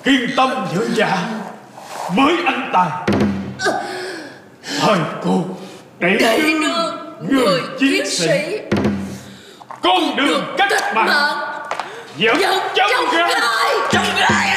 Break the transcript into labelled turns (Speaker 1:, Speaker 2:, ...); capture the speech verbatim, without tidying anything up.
Speaker 1: kiên tâm dưỡng dạ mới anh tài. Thời cuộc để
Speaker 2: Để
Speaker 1: đưa
Speaker 2: đưa
Speaker 1: người chiến sĩ, con đường cách mạng
Speaker 2: mạng
Speaker 1: vẫn
Speaker 2: vẫn
Speaker 1: chống
Speaker 2: chống
Speaker 1: gai.
Speaker 2: gai chống gai